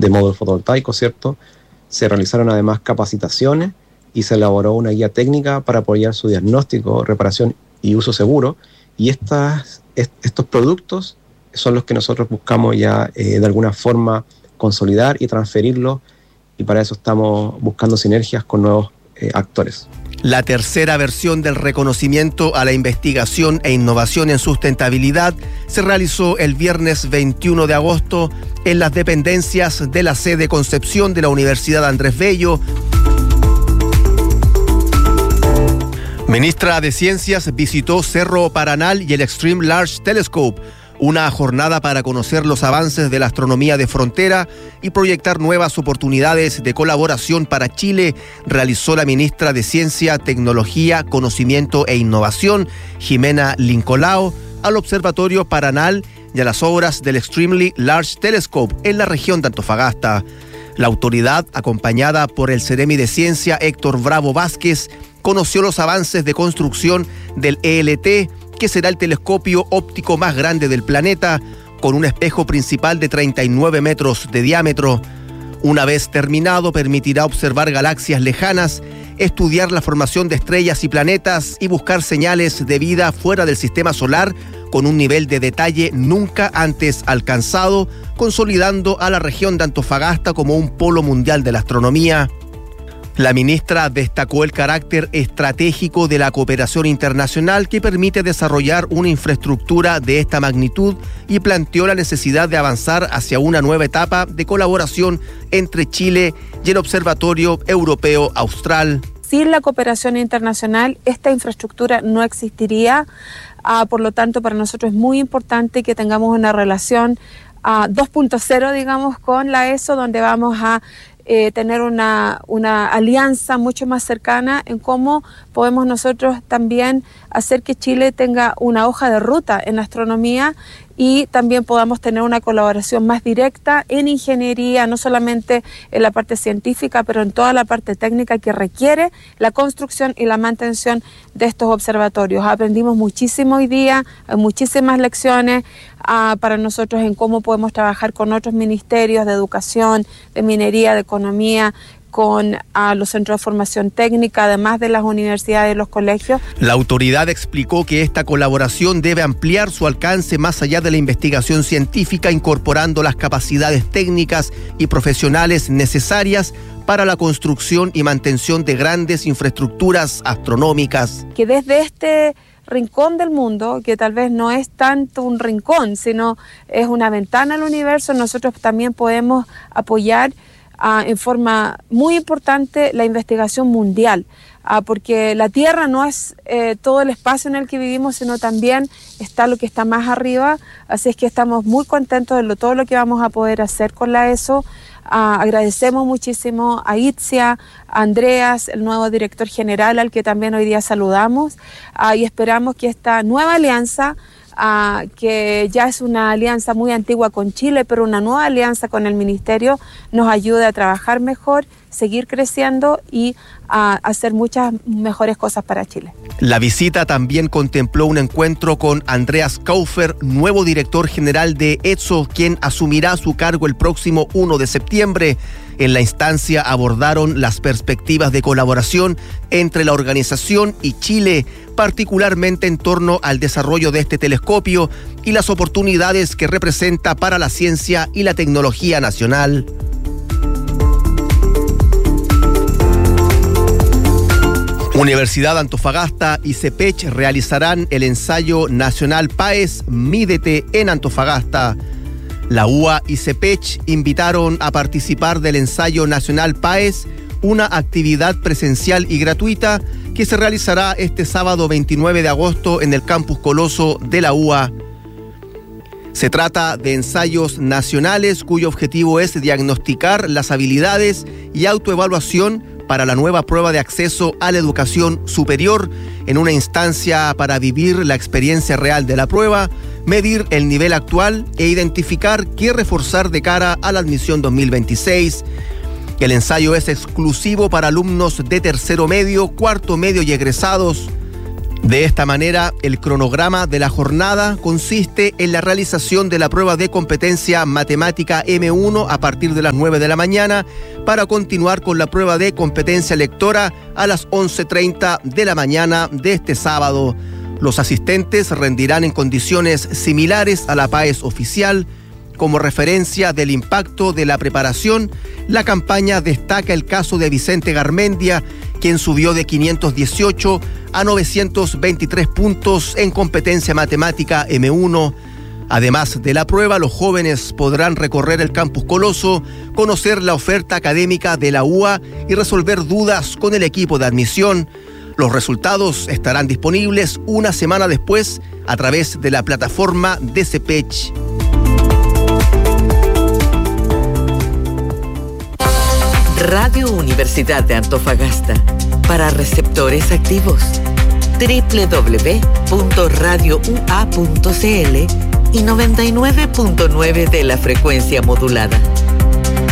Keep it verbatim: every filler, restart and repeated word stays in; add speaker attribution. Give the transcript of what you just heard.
Speaker 1: de módulos fotovoltaicos, ¿cierto? Se realizaron además capacitaciones y se elaboró una guía técnica para apoyar su diagnóstico, reparación y uso seguro. Y estas, est- estos productos son los que nosotros buscamos ya eh, de alguna forma consolidar y transferirlos, y para eso estamos buscando sinergias con nuevos eh, actores.
Speaker 2: La tercera versión del reconocimiento a la investigación e innovación en sustentabilidad se realizó el viernes veintiuno de agosto en las dependencias de la sede Concepción de la Universidad Andrés Bello. Ministra de Ciencias visitó Cerro Paranal y el Extreme Large Telescope, una jornada para conocer los avances de la astronomía de frontera y proyectar nuevas oportunidades de colaboración para Chile, realizó la ministra de Ciencia, Tecnología, Conocimiento e Innovación, Jimena Lincolao, al Observatorio Paranal y a las obras del Extremely Large Telescope en la región de Antofagasta. La autoridad, acompañada por el Ceremi de Ciencia Héctor Bravo Vázquez, conoció los avances de construcción del E L T, que será el telescopio óptico más grande del planeta, con un espejo principal de treinta y nueve metros de diámetro. Una vez terminado, permitirá observar galaxias lejanas, estudiar la formación de estrellas y planetas y buscar señales de vida fuera del sistema solar con un nivel de detalle nunca antes alcanzado, consolidando a la región de Antofagasta como un polo mundial de la astronomía. La ministra destacó el carácter estratégico de la cooperación internacional que permite desarrollar una infraestructura de esta magnitud y planteó la necesidad de avanzar hacia una nueva etapa de colaboración entre Chile y el Observatorio Europeo Austral.
Speaker 3: Sin la cooperación internacional, esta infraestructura no existiría. Uh, por lo tanto, para nosotros es muy importante que tengamos una relación uh, dos punto cero, digamos, con la E S O, donde vamos a Eh, tener una, una alianza mucho más cercana en cómo podemos nosotros también hacer que Chile tenga una hoja de ruta en astronomía y también podamos tener una colaboración más directa en ingeniería, no solamente en la parte científica, pero en toda la parte técnica que requiere la construcción y la mantención de estos observatorios. Aprendimos muchísimo hoy día, muchísimas lecciones uh, para nosotros en cómo podemos trabajar con otros ministerios de educación, de minería, de economía, con a los centros de formación técnica, además de las universidades y los colegios.
Speaker 2: La autoridad explicó que esta colaboración debe ampliar su alcance más allá de la investigación científica, incorporando las capacidades técnicas y profesionales necesarias para la construcción y mantención de grandes infraestructuras astronómicas.
Speaker 3: Que desde este rincón del mundo, que tal vez no es tanto un rincón, sino es una ventana al universo, nosotros también podemos apoyar Uh, en forma muy importante la investigación mundial, uh, porque la Tierra no es eh, todo el espacio en el que vivimos, sino también está lo que está más arriba, así es que estamos muy contentos de lo, todo lo que vamos a poder hacer con la E S O. Uh, agradecemos muchísimo a Itzia, a Andreas, el nuevo director general, al que también hoy día saludamos, uh, y esperamos que esta nueva alianza, Uh, que ya es una alianza muy antigua con Chile, pero una nueva alianza con el Ministerio, nos ayude a trabajar mejor, seguir creciendo y a hacer muchas mejores cosas para Chile.
Speaker 2: La visita también contempló un encuentro con Andreas Kaufer, nuevo director general de E S O, quien asumirá su cargo el próximo primero de septiembre. En la instancia abordaron las perspectivas de colaboración entre la organización y Chile, particularmente en torno al desarrollo de este telescopio y las oportunidades que representa para la ciencia y la tecnología nacional. Universidad Antofagasta y CEPECH realizarán el ensayo nacional PAES Mídete en Antofagasta. La U A y CEPECH invitaron a participar del ensayo nacional PAES, una actividad presencial y gratuita que se realizará este sábado veintinueve de agosto en el Campus Coloso de la U A. Se trata de ensayos nacionales cuyo objetivo es diagnosticar las habilidades y autoevaluación para la nueva prueba de acceso a la educación superior, en una instancia para vivir la experiencia real de la prueba, medir el nivel actual e identificar qué reforzar de cara a la admisión dos mil veintiséis. El ensayo es exclusivo para alumnos de tercero medio, cuarto medio y egresados. De esta manera, el cronograma de la jornada consiste en la realización de la prueba de competencia matemática eme uno a partir de las nueve de la mañana para continuar con la prueba de competencia lectora a las once treinta de la mañana de este sábado. Los asistentes rendirán en condiciones similares a la PAES oficial. Como referencia del impacto de la preparación, la campaña destaca el caso de Vicente Garmendia, quien subió de quinientos dieciocho a novecientos veintitrés puntos en competencia matemática eme uno. Además de la prueba, los jóvenes podrán recorrer el Campus Coloso, conocer la oferta académica de la U A y resolver dudas con el equipo de admisión. Los resultados estarán disponibles una semana después a través de la plataforma de CEPECH.
Speaker 4: Radio Universidad de Antofagasta, para receptores activos, doble u doble u doble u punto radio u a punto c l y noventa y nueve punto nueve de la frecuencia modulada.